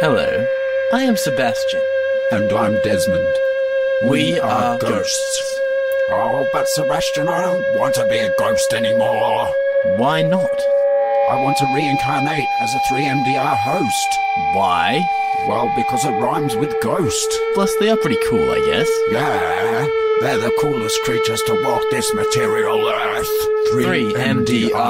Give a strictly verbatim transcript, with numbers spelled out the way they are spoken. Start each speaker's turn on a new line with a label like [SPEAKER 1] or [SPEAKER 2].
[SPEAKER 1] Hello, I am Sebastian.
[SPEAKER 2] And I'm Desmond.
[SPEAKER 1] We, we are, are ghosts. ghosts.
[SPEAKER 2] Oh, but Sebastian, I don't want to be a ghost anymore.
[SPEAKER 1] Why not?
[SPEAKER 2] I want to reincarnate as a three M D R host.
[SPEAKER 1] Why?
[SPEAKER 2] Well, because it rhymes with ghost.
[SPEAKER 1] Plus, they are pretty cool, I guess.
[SPEAKER 2] Yeah, they're the coolest creatures to walk this material earth.
[SPEAKER 1] three M D R